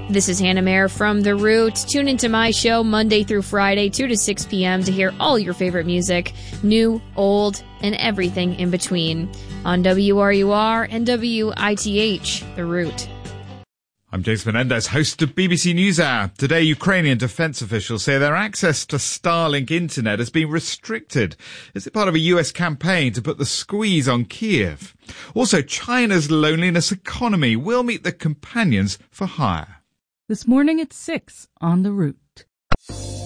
This is Hannah Mayer from The Root. Tune into my show Monday through Friday, 2 to 6 p.m. to hear all your favorite music, new, old, and everything in between on WRUR and WITH, The Root. I'm James Menendez, host of BBC NewsHour. Today, Ukrainian defense officials say their access to Starlink internet has been restricted. Is it part of a US campaign to put the squeeze on Kiev? Also, China's loneliness economy will meet the companions for hire. This morning at 6 on The Root.